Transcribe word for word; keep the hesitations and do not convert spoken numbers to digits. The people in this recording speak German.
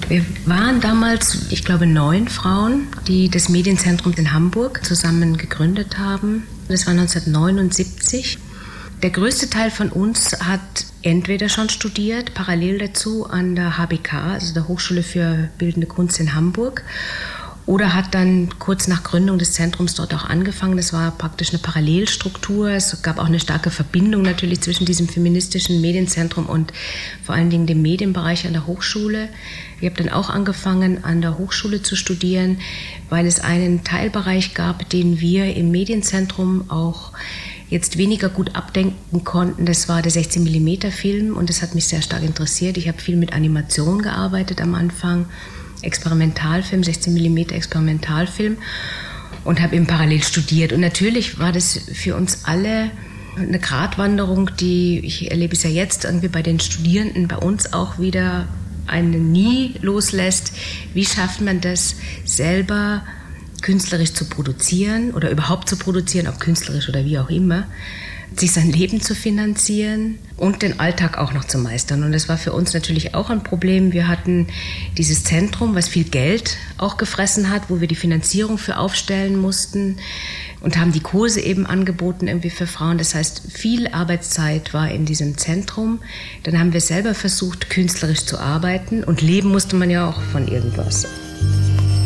Wir waren damals, ich glaube, neun Frauen, die das Medienzentrum in Hamburg zusammen gegründet haben. Das war neunzehnhundertneunundsiebzig. Der größte Teil von uns hat entweder schon studiert, parallel dazu an der H B K, also der Hochschule für Bildende Kunst in Hamburg, oder hat dann kurz nach Gründung des Zentrums dort auch angefangen. Das war praktisch eine Parallelstruktur. Es gab auch eine starke Verbindung natürlich zwischen diesem feministischen Medienzentrum und vor allen Dingen dem Medienbereich an der Hochschule. Ich habe dann auch angefangen, an der Hochschule zu studieren, weil es einen Teilbereich gab, den wir im Medienzentrum auch jetzt weniger gut abdenken konnten. Das war der sechzehn Millimeter Film und das hat mich sehr stark interessiert. Ich habe viel mit Animation gearbeitet am Anfang, Experimentalfilm, sechzehn Millimeter Experimentalfilm und habe eben parallel studiert. Und natürlich war das für uns alle eine Gratwanderung, die, ich erlebe es ja jetzt irgendwie bei den Studierenden, bei uns auch wieder einen nie loslässt. Wie schafft man das, selber künstlerisch zu produzieren oder überhaupt zu produzieren, ob künstlerisch oder wie auch immer, sich sein Leben zu finanzieren und den Alltag auch noch zu meistern. Und das war für uns natürlich auch ein Problem. Wir hatten dieses Zentrum, was viel Geld auch gefressen hat, wo wir die Finanzierung für aufstellen mussten und haben die Kurse eben angeboten irgendwie für Frauen. Das heißt, viel Arbeitszeit war in diesem Zentrum. Dann haben wir selber versucht, künstlerisch zu arbeiten und leben musste man ja auch von irgendwas.